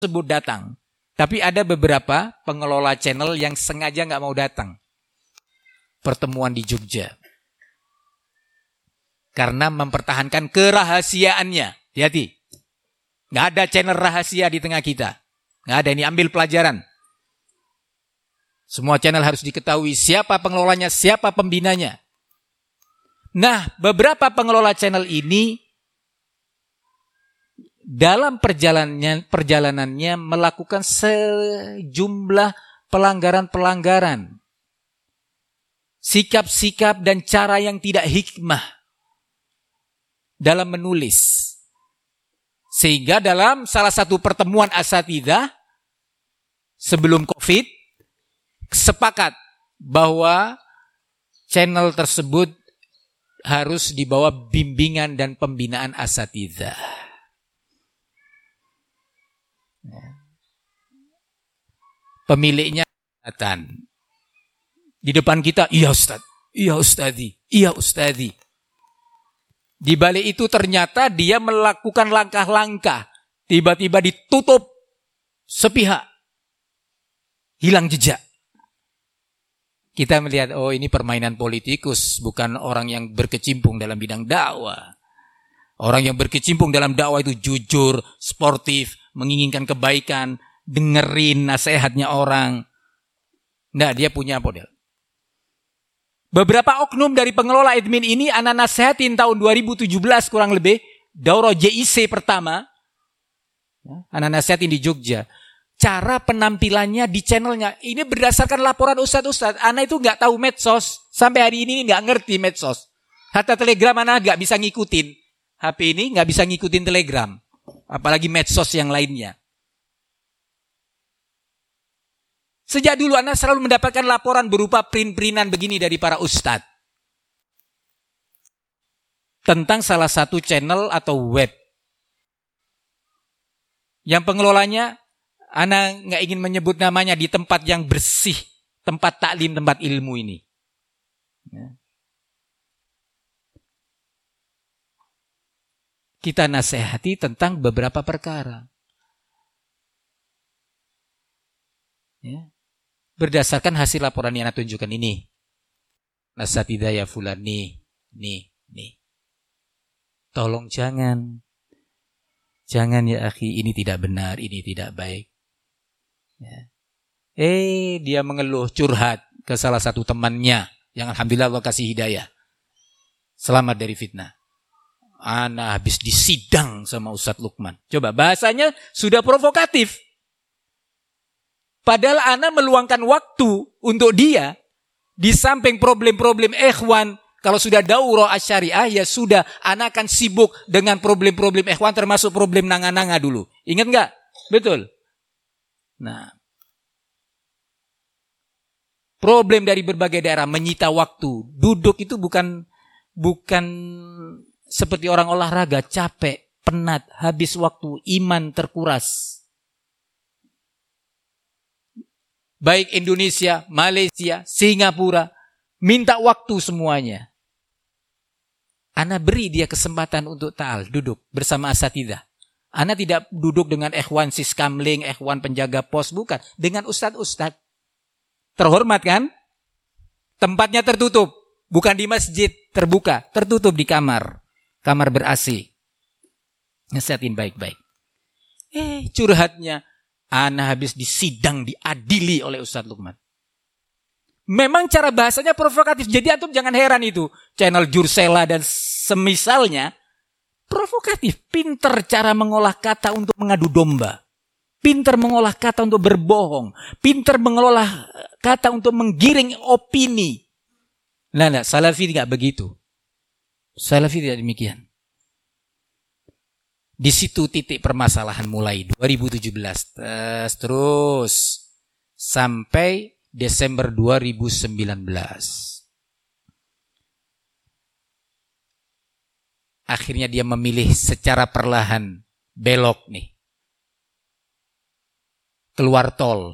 tersebut datang. Tapi ada beberapa pengelola channel yang sengaja nggak mau datang. Pertemuan di Jogja. Karena mempertahankan kerahasiaannya. Hati-hati. Nggak ada channel rahasia di tengah kita. Nggak ada, ini ambil pelajaran. Semua channel harus diketahui siapa pengelolanya, siapa pembinanya. Nah, beberapa pengelola channel ini dalam perjalanannya melakukan sejumlah pelanggaran-pelanggaran. Sikap-sikap dan cara yang tidak hikmah dalam menulis. Sehingga dalam salah satu pertemuan asatidzah sebelum Covid, sepakat bahwa channel tersebut harus di bawah bimbingan dan pembinaan asatidzah. Pemiliknya di depan kita, iya Ustaz, iya Ustazi, iya Ustazi. Di balik itu ternyata dia melakukan langkah-langkah, tiba-tiba ditutup sepihak, hilang jejak. Kita melihat, oh ini permainan politikus, bukan orang yang berkecimpung dalam bidang dakwah. Orang yang berkecimpung dalam dakwah itu jujur, sportif, menginginkan kebaikan, dengerin nasihatnya orang. Nah, dia punya model. Beberapa oknum dari pengelola admin ini anak nasihatin tahun 2017 kurang lebih, daurah JIC pertama. Anak nasihatin di Jogja. Cara penampilannya di channelnya, ini berdasarkan laporan ustadz-ustadz. Anak itu nggak tahu medsos. Sampai hari ini nggak ngerti medsos. Hatta Telegram anak nggak bisa ngikutin. HP ini nggak bisa ngikutin Telegram. Apalagi medsos yang lainnya. Sejak dulu anak selalu mendapatkan laporan berupa print-printan begini dari para ustadz. Tentang salah satu channel atau web. Yang pengelolanya, anak nggak ingin menyebut namanya, di tempat yang bersih. Tempat taklim, tempat ilmu ini. Kita nasihati tentang beberapa perkara. Ya. Berdasarkan hasil laporan yang anak tunjukkan ini. Nasatidzah ya fulan nih. Tolong jangan. Jangan ya akhi, ini tidak benar, ini tidak baik. Ya. Dia mengeluh, curhat ke salah satu temannya. Yang alhamdulillah Allah kasih hidayah. Selamat dari fitnah. Ana habis disidang sama Ustadz Lukman. Coba bahasanya sudah provokatif. Padahal ana meluangkan waktu untuk dia. Di samping problem-problem ikhwan. Kalau sudah daurah asyariah ya sudah. Ana akan sibuk dengan problem-problem ikhwan. Termasuk problem nanga-nanga dulu. Ingat gak? Betul. Nah. Problem dari berbagai daerah menyita waktu. Duduk itu bukan seperti orang olahraga. Capek, penat, habis waktu, iman terkuras. Baik Indonesia, Malaysia, Singapura, minta waktu semuanya. Ana beri dia kesempatan untuk ta'al, duduk bersama asatidzah. Ana tidak duduk dengan ikhwan siskamling, ikhwan penjaga pos, bukan. Dengan ustadz-ustadz. Terhormat kan? Tempatnya tertutup. Bukan di masjid, terbuka. Tertutup di kamar. Kamar ber-AC. Nasihatin baik-baik. Curhatnya. Ana habis disidang, diadili oleh Ustadz Lukman. Memang cara bahasanya provokatif. Jadi antum jangan heran itu. Channel Jursela dan semisalnya. Provokatif. Pinter cara mengolah kata untuk mengadu domba. Pinter mengolah kata untuk berbohong. Pinter mengolah kata untuk menggiring opini. Nah, Salafi tidak begitu. Salafi tidak demikian. Di situ titik permasalahan mulai 2017 terus sampai Desember 2019. Akhirnya dia memilih secara perlahan belok nih. Keluar tol.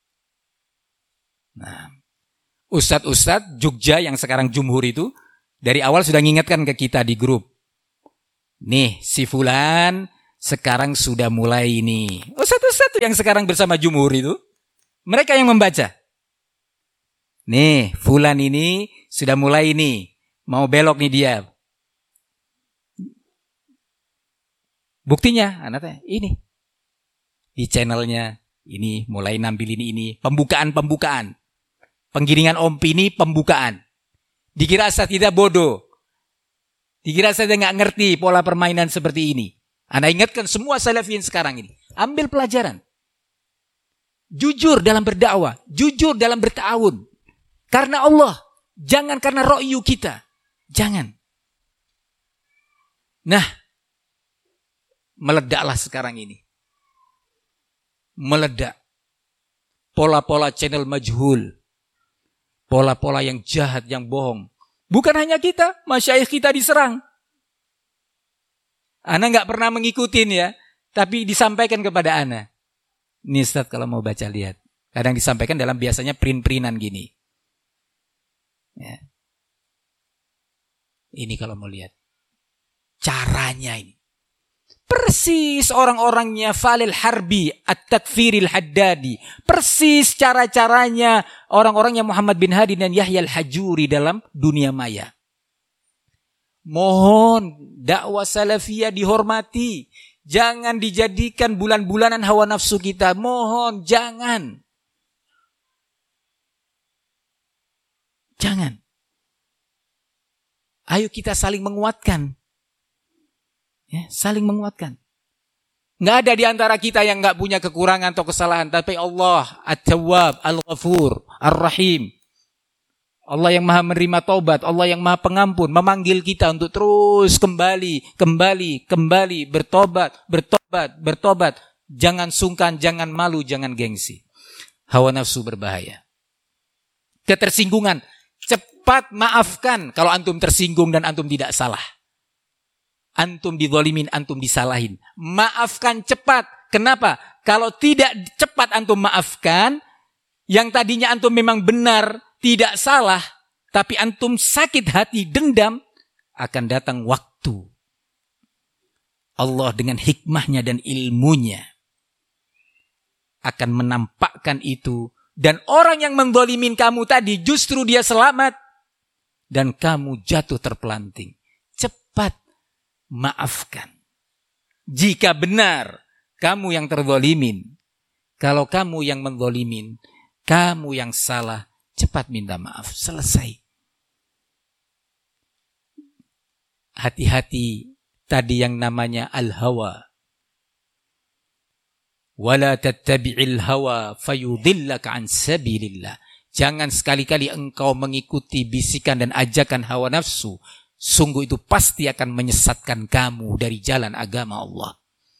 Nah, ustadz-ustadz Jogja yang sekarang jumhur itu dari awal sudah ngingetkan ke kita di grup. Nih, si fulan Sekarang sudah mulai ini. Oh, satu-satu yang sekarang bersama jumhur itu. Mereka yang membaca. Nih, fulan ini sudah mulai ini. Mau belok nih dia. Buktinya, anaknya ini. Di channelnya, ini mulai nampilin ini. Pembukaan. Penggiringan opini, pembukaan. Dikira saya tidak bodoh. Dikira saya nggak ngerti pola permainan seperti ini. Anda ingatkan semua salafiyin sekarang ini. Ambil pelajaran. Jujur dalam berdakwah. Jujur dalam berta'awun. Karena Allah. Jangan karena ro'yu kita. Jangan. Nah. Meledaklah sekarang ini. Meledak. Pola-pola channel majhul. Pola-pola yang jahat, yang bohong. Bukan hanya kita. Masyayikh kita diserang. Ana nggak pernah mengikutin ya, tapi disampaikan kepada Ana. Ini Ustaz kalau mau baca lihat. Kadang disampaikan dalam biasanya print-printan gini. Ya. Ini kalau mau lihat. Caranya ini. Persis orang-orangnya Falil Harbi, At-Takfiril Haddadi. Persis cara-caranya orang-orangnya Muhammad bin Hadi dan Yahya Al-Hajuri dalam dunia maya. Mohon dakwah salafiyah dihormati. Jangan dijadikan bulan-bulanan hawa nafsu kita. Mohon, jangan. Jangan. Ayo kita saling menguatkan. Ya, saling menguatkan. Nggak ada di antara kita yang nggak punya kekurangan atau kesalahan. Tapi Allah, At-Tawwab, Al-Ghafur, Ar-Rahim. Allah yang maha menerima taubat, Allah yang maha pengampun, memanggil kita untuk terus kembali, bertobat. Jangan sungkan, jangan malu, jangan gengsi. Hawa nafsu berbahaya. Ketersinggungan, cepat maafkan kalau antum tersinggung dan antum tidak salah. Antum dizalimin, antum disalahin. Maafkan cepat. Kenapa? Kalau tidak cepat antum maafkan, yang tadinya antum memang benar, tidak salah, tapi antum sakit hati, dendam, akan datang waktu. Allah dengan hikmahnya dan ilmunya akan menampakkan itu. Dan orang yang menzalimin kamu tadi justru dia selamat. Dan kamu jatuh terpelanting. Cepat maafkan. Jika benar kamu yang terzalimin. Kalau kamu yang menzalimin, kamu yang salah, cepat minta maaf. Selesai. Hati-hati tadi yang namanya al-hawa. Wala tattabi'il hawa fayudillaka an sabilillah. Jangan sekali-kali engkau mengikuti bisikan dan ajakan hawa nafsu. Sungguh itu pasti akan menyesatkan kamu dari jalan agama Allah.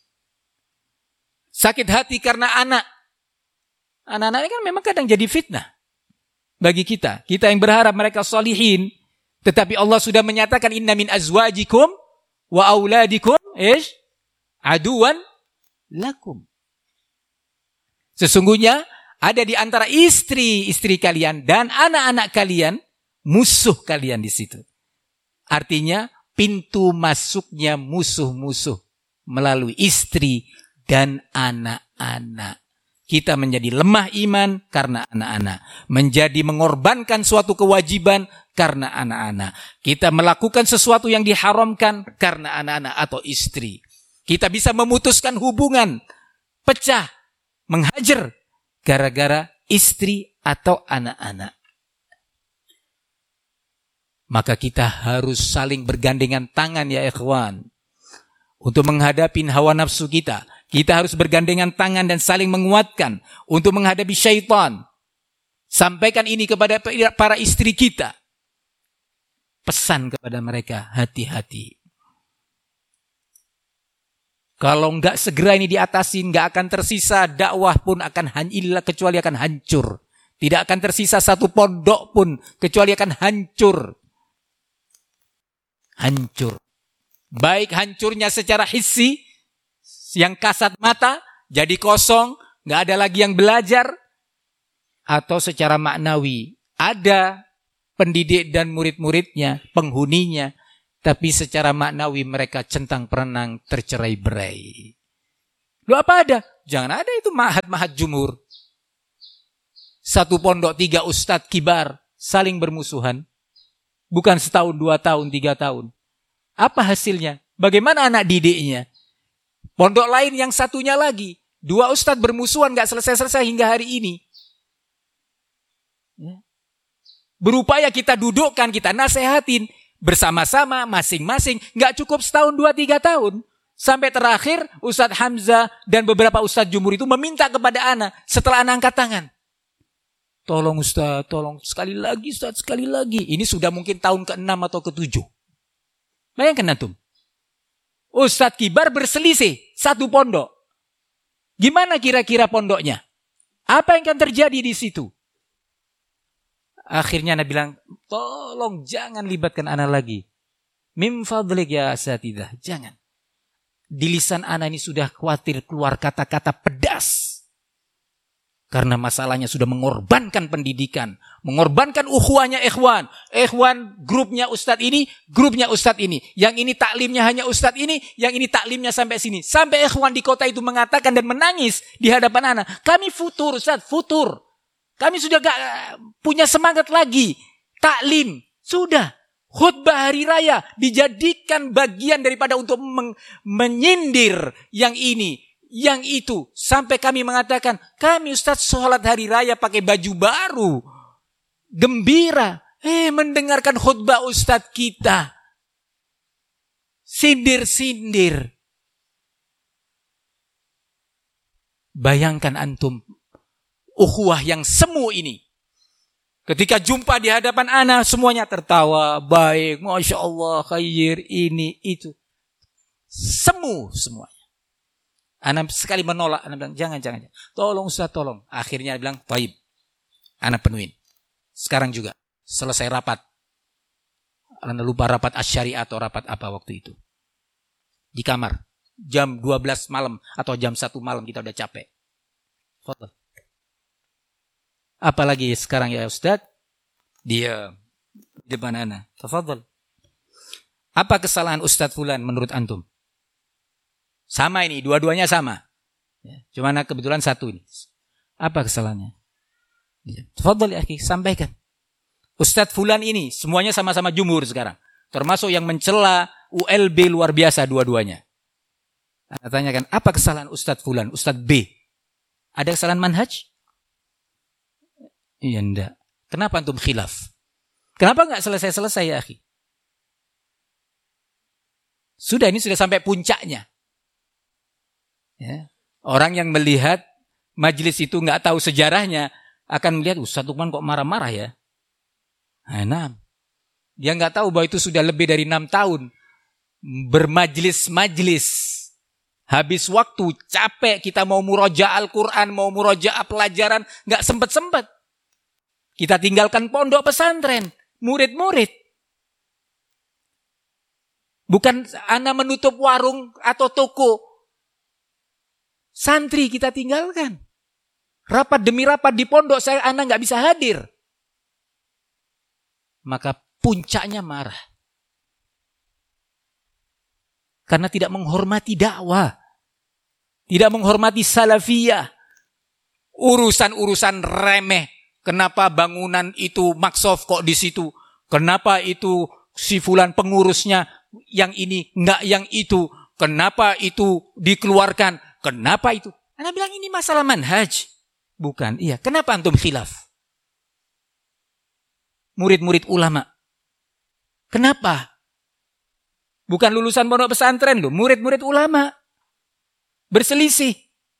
Sakit hati karena anak. Anak-anak ini kan memang kadang jadi fitnah bagi kita. Kita yang berharap mereka salihin. Tetapi Allah sudah menyatakan inna min azwajikum wa auladikum aduwan lakum. Sesungguhnya ada di antara istri-istri kalian dan anak-anak kalian musuh kalian di situ. Artinya pintu masuknya musuh-musuh melalui istri dan anak-anak. Kita menjadi lemah iman karena anak-anak. Menjadi mengorbankan suatu kewajiban karena anak-anak. Kita melakukan sesuatu yang diharamkan karena anak-anak atau istri. Kita bisa memutuskan hubungan, pecah, menghajar gara-gara istri atau anak-anak. Maka kita harus saling bergandengan tangan ya ikhwan. Untuk menghadapi hawa nafsu kita. Kita harus bergandengan tangan dan saling menguatkan. Untuk menghadapi syaitan. Sampaikan ini kepada para istri kita. Pesan kepada mereka, hati-hati. Kalau enggak segera ini diatasi, enggak akan tersisa dakwah pun akan kecuali akan hancur. Tidak akan tersisa satu pondok pun kecuali akan hancur. Hancur. Baik hancurnya secara hissi, yang kasat mata, jadi kosong, enggak ada lagi yang belajar. Atau secara maknawi, ada pendidik dan murid-muridnya, penghuninya, Tapi secara maknawi mereka centang perenang tercerai-berai. Lu apa ada? Jangan ada itu mahat-mahat jumhur. Satu pondok 3 ustadz kibar saling bermusuhan. Bukan setahun, 2 tahun, 3 tahun. Apa hasilnya? Bagaimana anak didiknya? Pondok lain yang satunya lagi. 2 ustadz bermusuhan gak selesai-selesai hingga hari ini. Berupaya kita dudukkan, kita nasehatin bersama-sama masing-masing. Gak cukup setahun, 2, 3 tahun. Sampai terakhir Ustadz Hamzah dan beberapa Ustadz jumhur itu meminta kepada ana setelah ana angkat tangan. Tolong Ustadz, tolong sekali lagi Ustadz, sekali lagi. Ini sudah mungkin tahun ke-6 atau ke-7. Bayangkan antum. Ustadz kibar berselisih satu pondok. Gimana kira-kira pondoknya? Apa yang akan terjadi di situ? Akhirnya ana bilang, tolong jangan libatkan ana lagi. Min fadlik ya asatidah, jangan. Di lisan ana ini sudah khawatir keluar kata-kata pedas. Karena masalahnya sudah mengorbankan pendidikan. Mengorbankan ukhuwahnya ikhwan. Ikhwan grupnya ustadz ini, grupnya ustadz ini. Yang ini taklimnya hanya ustadz ini, yang ini taklimnya sampai sini. Sampai ikhwan di kota itu mengatakan dan menangis di hadapan ana. Kami futur ustadz, futur. Kami sudah gak punya semangat lagi. Taklim, sudah. Khutbah hari raya dijadikan bagian daripada untuk menyindir yang ini, yang itu. Sampai kami mengatakan, kami Ustadz sholat hari raya pakai baju baru. Gembira. Mendengarkan khutbah Ustadz kita. Sindir-sindir. Bayangkan antum, ukhuwah yang semu ini. Ketika jumpa di hadapan ana, semuanya tertawa, baik, Masya Allah, khair, ini, itu. Semu semuanya. Ana sekali menolak, ana bilang, jangan. Tolong Ustaz, tolong. Akhirnya bilang, baik, ana penuhin. Sekarang juga, selesai rapat. Ana lupa rapat asyariah atau rapat apa waktu itu. Di kamar, jam 12 malam atau jam 1 malam kita udah capek. Fadhal. Apalagi sekarang ya Ustadz, dia di depan ana. Tafadhal. Apa kesalahan Ustadz Fulan menurut antum? Sama ini, dua-duanya sama. Ya, cuma kebetulan satu ini. Apa kesalahannya? Ya. Tafadhal ya akhi, sampaikan. Ustadz Fulan ini, semuanya sama-sama jumhur sekarang. Termasuk yang mencela ULB luar biasa dua-duanya. Ana tanyakan, apa kesalahan Ustadz Fulan, Ustadz B? Ada kesalahan manhaj? Iya enggak. Kenapa antum khilaf? Kenapa enggak selesai-selesai ya akhi? Ini sudah sampai puncaknya. Ya. Orang yang melihat majelis itu enggak tahu sejarahnya akan melihat Ustaz Lukman kok marah-marah ya. Nah, dia enggak tahu bahwa itu sudah lebih dari 6 tahun bermajlis-majlis. Habis waktu, capek, kita mau murojaah Al-Quran, mau murojaah pelajaran, enggak sempat-sempat. Kita tinggalkan pondok pesantren, murid-murid. Bukan ana menutup warung atau toko. Santri kita tinggalkan. Rapat demi rapat di pondok ana nggak bisa hadir. Maka puncaknya marah. Karena tidak menghormati dakwah. Tidak menghormati salafiyah. Urusan-urusan remeh. Kenapa bangunan itu maksof kok di situ? Kenapa itu si fulan pengurusnya yang ini enggak yang itu? Kenapa itu dikeluarkan? Kenapa itu? Ana bilang ini masalah manhaj. Bukan, iya. Kenapa antum khilaf? Murid-murid ulama. Kenapa? Bukan lulusan pondok pesantren loh, murid-murid ulama. Berselisih.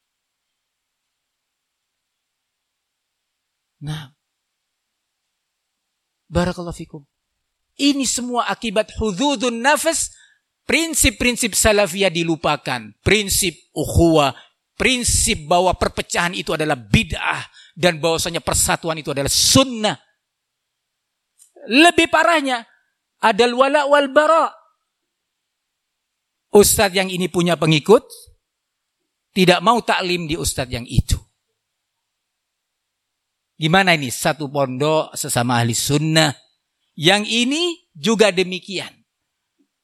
Nah, barakallahu fikum. Ini semua akibat hududun nafas, prinsip-prinsip salafiyah dilupakan, prinsip ukhuwah, prinsip bahwa perpecahan itu adalah bid'ah dan bahwasanya persatuan itu adalah sunnah. Lebih parahnya, ada wala wal bara. Ustadz yang ini punya pengikut, tidak mau taklim di ustadz yang itu. Gimana ini? Satu pondok sesama ahli sunnah. Yang ini juga demikian.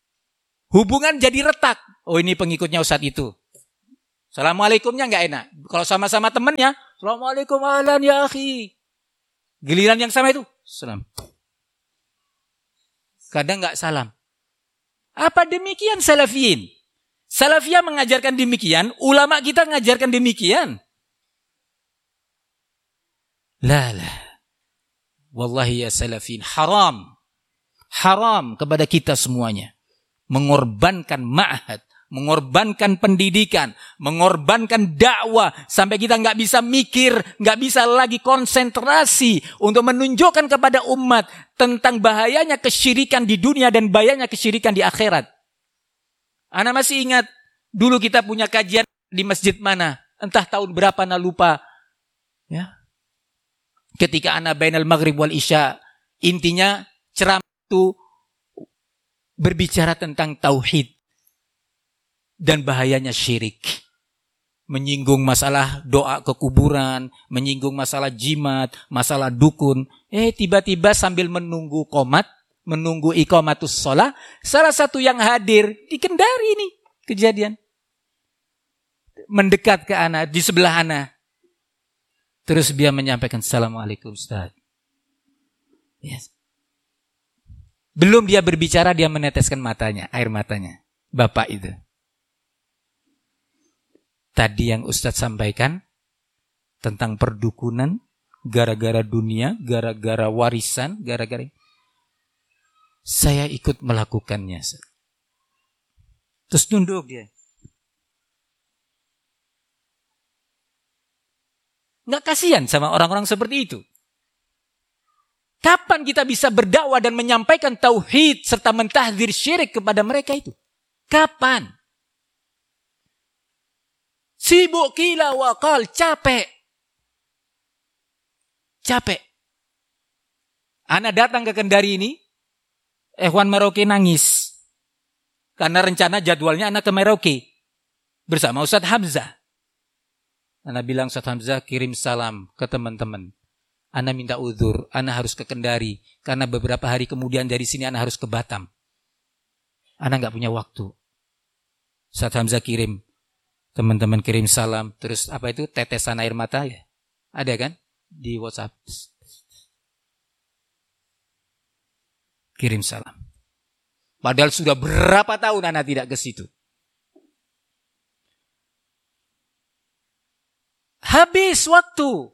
Hubungan jadi retak. Oh ini pengikutnya Ustadz itu. Assalamualaikumnya nggak enak. Kalau sama-sama temennya, Assalamualaikum ahlan ya akhi. Giliran yang sama itu, salam. Kadang nggak salam. Apa demikian salafiyin? Salafiyah mengajarkan demikian, ulama kita mengajarkan demikian. La. Wallahi ya salafiyin, haram. Haram kepada kita semuanya. Mengorbankan ma'had, mengorbankan pendidikan, mengorbankan dakwah, sampai kita nggak bisa mikir, nggak bisa lagi konsentrasi untuk menunjukkan kepada umat tentang bahayanya kesyirikan di dunia dan bahayanya kesyirikan di akhirat. Ana masih ingat dulu kita punya kajian di masjid mana, entah tahun berapa ana lupa. Ya. Ketika ana bainal maghrib wal isya, intinya ceramah itu berbicara tentang tauhid dan bahayanya syirik. Menyinggung masalah doa ke kuburan, menyinggung masalah jimat, masalah dukun. Tiba-tiba sambil menunggu qomat, menunggu iqamatus shalah, salah satu yang hadir di Kendari ini kejadian. Mendekat ke ana, di sebelah ana. Terus dia menyampaikan, Assalamualaikum Ustaz. Yes. Belum dia berbicara, dia meneteskan matanya, air matanya. Bapak itu. Tadi yang Ustadz sampaikan tentang perdukunan, gara-gara dunia, gara-gara warisan, gara-gara saya ikut melakukannya. Terus nunduk dia. Nggak kasihan sama orang-orang seperti itu. Kapan kita bisa berdakwah dan menyampaikan tauhid serta mentahdzir syirik kepada mereka itu? Kapan? Sibuk kila wakal, capek. Capek. Ana datang ke Kendari ini, Ikhwan Merauke nangis. Karena rencana jadwalnya anak ke Merauke bersama Ustadz Hamzah. Ana bilang, Ustadz Hamzah kirim salam ke teman-teman. Ana minta uzur, Ana harus ke Kendari. Karena beberapa hari kemudian dari sini Ana harus ke Batam. Ana gak punya waktu. Ustadz Hamzah kirim. Teman-teman kirim salam. Terus apa itu? Tetesan air mata ya? Ada kan? Di WhatsApp. Kirim salam. Padahal sudah berapa tahun Ana tidak ke situ. Habis waktu.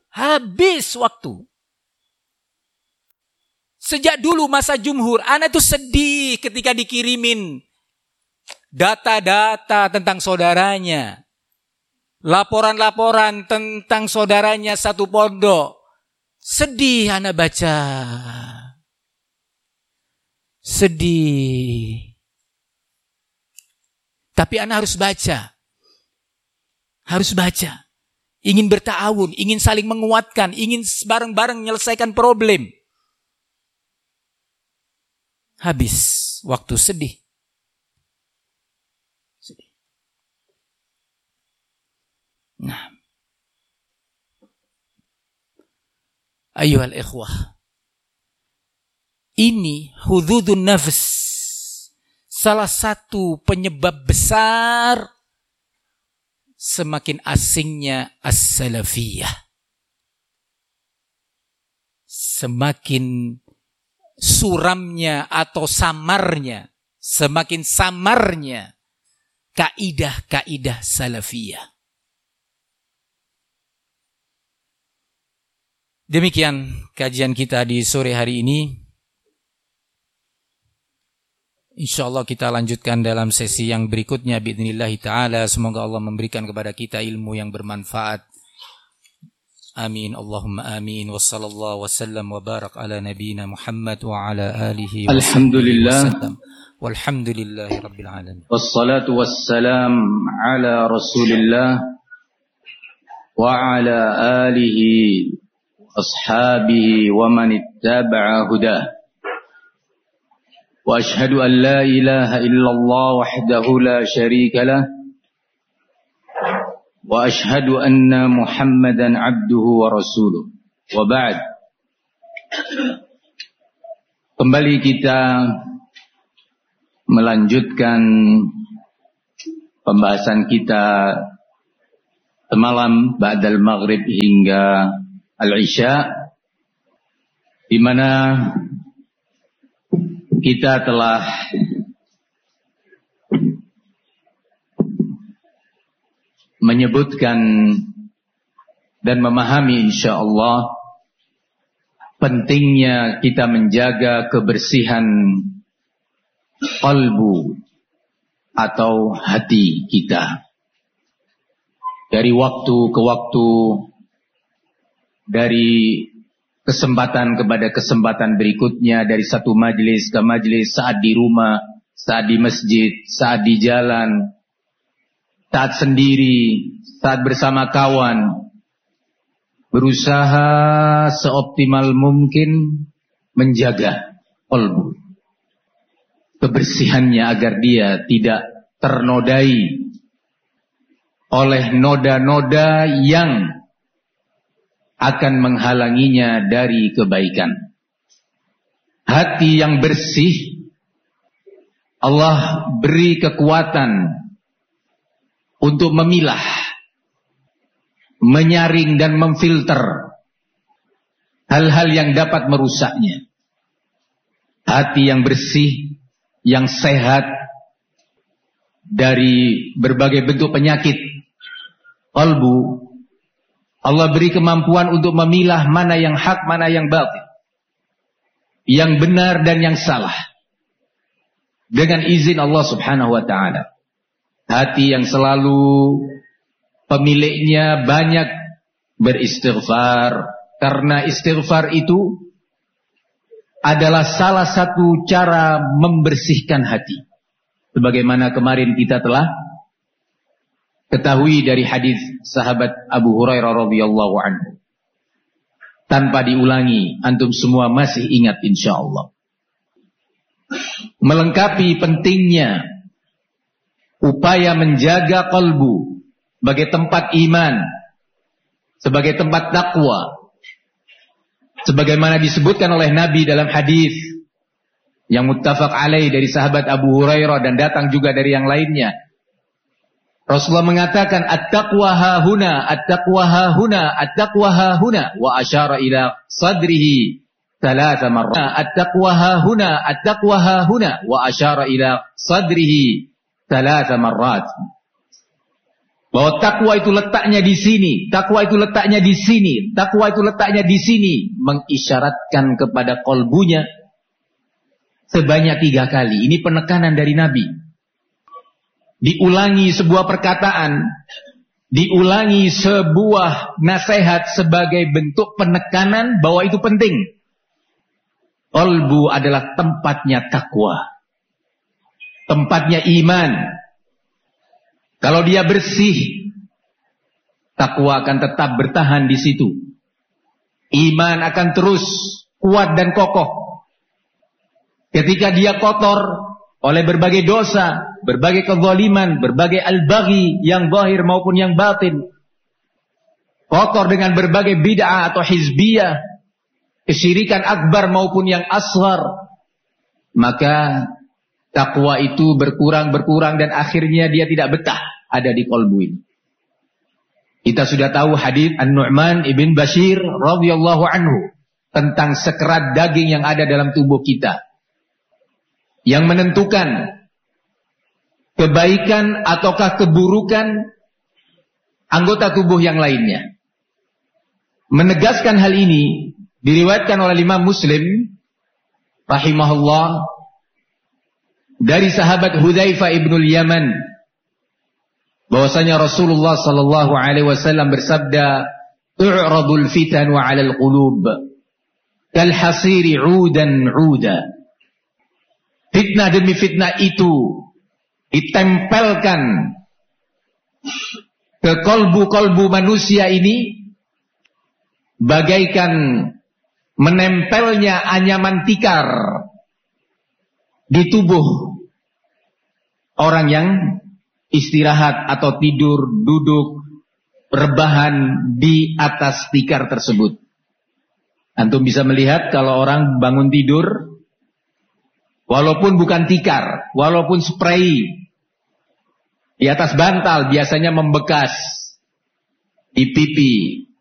Sejak dulu masa jumhur, Ana itu sedih ketika dikirimin data-data tentang saudaranya. Laporan-laporan tentang saudaranya satu pondok. Sedih Ana baca. Sedih. Tapi Ana harus baca. Harus baca. Ingin berta'awun, ingin saling menguatkan, ingin bareng-bareng menyelesaikan problem. Habis waktu sedih. Sedih. Nah. Ayuhal ikhwah. Ini hududun nafs. Salah satu penyebab besar semakin asingnya as-salafiyah. Semakin suramnya atau samarnya, semakin samarnya kaidah-kaidah salafiyah. Demikian kajian kita di sore hari ini. InsyaAllah kita lanjutkan dalam sesi yang berikutnya bi'idhnillahi ta'ala. Semoga Allah memberikan kepada kita ilmu yang bermanfaat. Amin. Allahumma amin. Wa sallallahu wa sallam wa barak ala nabiyina Muhammad wa ala alihi wa Alhamdulillah. Walhamdulillahi rabbil alamin. Wassalatu wassalam ala rasulillah wa ala alihi ashabihi wa man ittaba'a hudah. وأشهد أن لا إله إلا الله وحده لا شريك له وأشهد أن محمدا عبده ورسوله وبعد. Kembali kita melanjutkan pembahasan kita semalam ba'dal maghrib hingga al-isya, di mana kita telah menyebutkan dan memahami insyaallah pentingnya kita menjaga kebersihan qalbu atau hati kita. Dari waktu ke waktu, dari kesempatan kepada kesempatan berikutnya, dari satu majelis ke majelis, saat di rumah, saat di masjid, saat di jalan, saat sendiri, saat bersama kawan, berusaha seoptimal mungkin menjaga qalbu, kebersihannya agar dia tidak ternodai oleh noda-noda yang akan menghalanginya dari kebaikan. Hati yang bersih Allah beri kekuatan untuk memilah, menyaring dan memfilter hal-hal yang dapat merusaknya. Hati yang bersih, yang sehat dari berbagai bentuk penyakit qalbu, Allah beri kemampuan untuk memilah mana yang hak, mana yang batil, yang benar dan yang salah, dengan izin Allah subhanahu wa ta'ala. Hati yang selalu pemiliknya banyak beristighfar, karena istighfar itu adalah salah satu cara membersihkan hati. Sebagaimana kemarin kita telah ketahui dari hadis sahabat Abu Hurairah radhiyallahu anhu. Tanpa diulangi, antum semua masih ingat insyaallah. Melengkapi pentingnya upaya menjaga qalbu sebagai tempat iman, sebagai tempat takwa, sebagaimana disebutkan oleh Nabi dalam hadis yang muttafaq alaih dari sahabat Abu Hurairah dan datang juga dari yang lainnya. Rasulullah mengatakan at-taqwa hahuna, at-taqwa hahuna, at-taqwa hahuna, wa asyara ila sadrihi thalatha marrat. At-taqwa hahuna, at-taqwa hahuna, wa asyara ila sadrihi thalatha marrat. Bahwa takwa itu letaknya di sini, takwa itu letaknya di sini, takwa itu letaknya di sini, mengisyaratkan kepada qalbunya sebanyak 3 kali. Ini penekanan dari Nabi. Diulangi sebuah perkataan, diulangi sebuah nasihat sebagai bentuk penekanan bahwa itu penting. Qalbu adalah tempatnya takwa, tempatnya iman. Kalau dia bersih, takwa akan tetap bertahan di situ. Iman akan terus kuat dan kokoh. Ketika dia kotor oleh berbagai dosa, berbagai kezaliman, berbagai al-baghi yang zahir maupun yang batin, kotor dengan berbagai bid'ah atau hizbiyah, kesyirikan akbar maupun yang asghar, maka takwa itu berkurang dan akhirnya dia tidak betah ada di qalbu ini. Kita sudah tahu hadis An-Nu'man ibn Bashir radhiyallahu anhu tentang sekerat daging yang ada dalam tubuh kita, yang menentukan kebaikan ataukah keburukan anggota tubuh yang lainnya. Menegaskan hal ini diriwayatkan oleh Imam Muslim rahimahullah dari sahabat Hudzaifah ibnul Yaman, bahwasanya Rasulullah sallallahu alaihi wasallam bersabda, "Tu'radul fitan 'alal qulub kal hasiri 'udan 'uda." Fitnah demi fitnah itu ditempelkan ke kolbu-kolbu manusia ini bagaikan menempelnya anyaman tikar di tubuh orang yang istirahat atau tidur, duduk, rebahan di atas tikar tersebut. Antum bisa melihat kalau orang bangun tidur, walaupun bukan tikar, walaupun spray, di atas bantal biasanya membekas di pipi,